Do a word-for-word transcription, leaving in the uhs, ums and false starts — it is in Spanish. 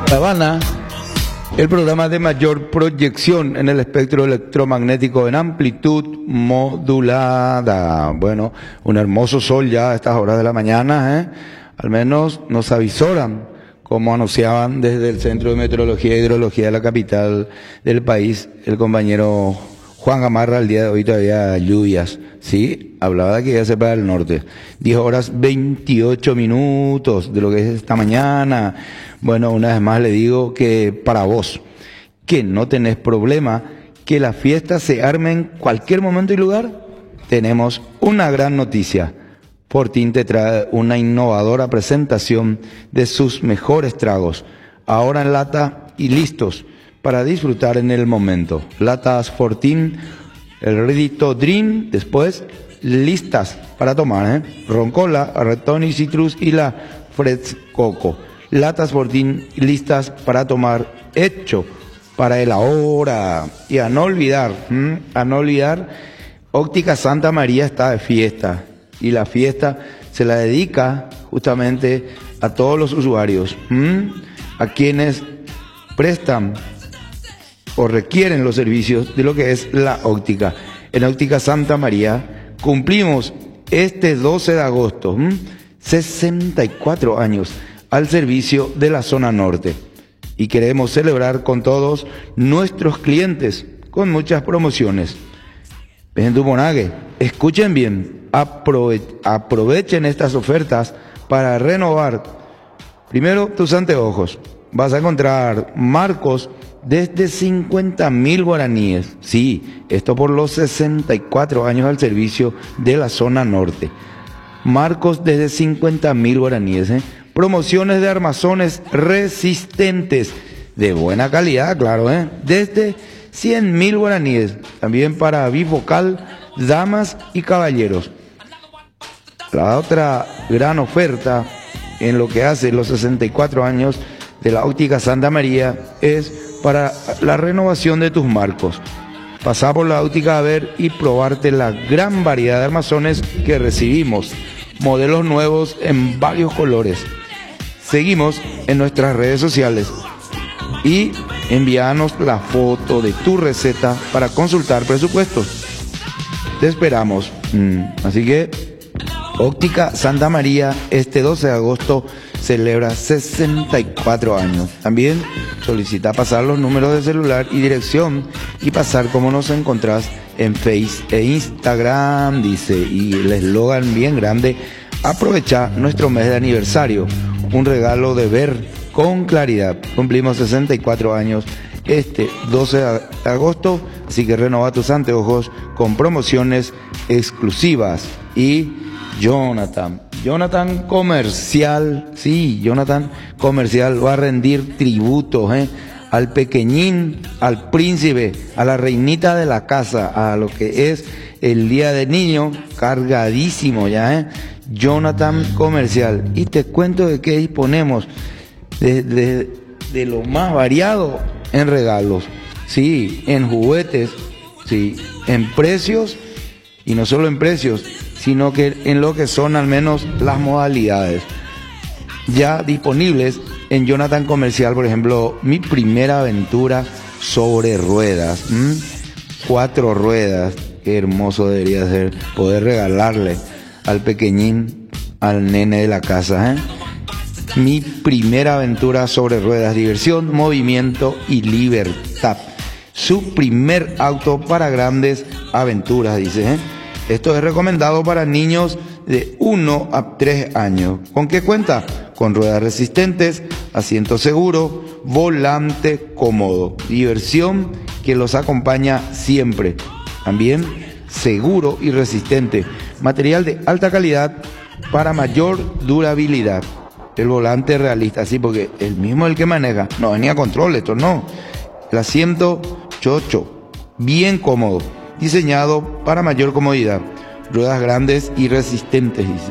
La Habana, el programa de mayor proyección en el espectro electromagnético en amplitud modulada. Bueno, un hermoso sol ya a estas horas de la mañana, ¿eh? Al menos nos avisoran, como anunciaban desde el Centro de Meteorología e Hidrología de la capital del país, el compañero Juan Gamarra. El día de hoy todavía lluvias, ¿sí? Hablaba de que iba a ser para el norte. diez horas veintiocho minutos de lo que es esta mañana. Bueno, una vez más le digo que para vos, que no tenés problema, que la fiesta se arme en cualquier momento y lugar, tenemos una gran noticia. Fortín te trae una innovadora presentación de sus mejores tragos, ahora en lata y listos para disfrutar en el momento. Latas Fortín, el Ready to Drink, después listas para tomar, ¿eh? Roncola, Red Tonic Citrus y la Fred's Coco. Latas Fortín listas para tomar, hecho para el ahora. Y a no olvidar, ¿m? a no olvidar, Óptica Santa María está de fiesta. Y la fiesta se la dedica justamente a todos los usuarios, ¿m? a quienes prestan o requieren los servicios de lo que es la óptica. En Óptica Santa María cumplimos este doce de agosto, ¿m? sesenta y cuatro años al servicio de la zona norte. Y queremos celebrar con todos nuestros clientes con muchas promociones. En Tuponague, escuchen bien, aprove aprovechen estas ofertas para renovar primero tus anteojos. Vas a encontrar marcos desde cincuenta mil guaraníes. Sí, esto por los sesenta y cuatro años al servicio de la zona norte. Marcos desde cincuenta mil guaraníes, ¿eh? Promociones de armazones resistentes, de buena calidad, claro, ¿eh? desde cien mil guaraníes. También para bifocal, damas y caballeros. La otra gran oferta en lo que hace los sesenta y cuatro años de la Óptica Santa María es para la renovación de tus marcos. Pasá por la óptica a ver y probarte la gran variedad de armazones que recibimos. Modelos nuevos en varios colores. Seguimos en nuestras redes sociales y envíanos la foto de tu receta para consultar presupuestos. Te esperamos. Mm, así que Óptica Santa María este doce de agosto celebra sesenta y cuatro años. También solicita pasar los números de celular y dirección y pasar cómo nos encontrás en Face e Instagram, dice, y el eslogan bien grande: aprovecha nuestro mes de aniversario, un regalo de ver con claridad. Cumplimos sesenta y cuatro años este doce de agosto, así que renova tus anteojos con promociones exclusivas. Y Jonathan, Jonathan Comercial, sí, Jonathan Comercial va a rendir tributo, ¿eh? al pequeñín, al príncipe, a la reinita de la casa, a lo que es el Día del Niño, cargadísimo ya, ¿eh? Jonathan Comercial. Y te cuento de qué disponemos, de, de, de lo más variado en regalos, sí, en juguetes, sí, en precios, y no solo en precios, sino que en lo que son al menos las modalidades ya disponibles en Jonathan Comercial. Por ejemplo, mi primera aventura sobre ruedas, ¿m? cuatro ruedas, qué hermoso debería ser poder regalarle al pequeñín, al nene de la casa, ¿eh? Mi primera aventura sobre ruedas, diversión, movimiento y libertad. Su primer auto para grandes aventuras, dice, ¿eh? Esto es recomendado para niños de uno a tres años. ¿Con qué cuenta? Con ruedas resistentes, asiento seguro, volante cómodo, diversión que los acompaña siempre. También seguro y resistente, material de alta calidad para mayor durabilidad. El volante realista, sí, porque el mismo el que maneja, no venía control, esto no. El asiento chocho, bien cómodo, diseñado para mayor comodidad. Ruedas grandes y resistentes, dice.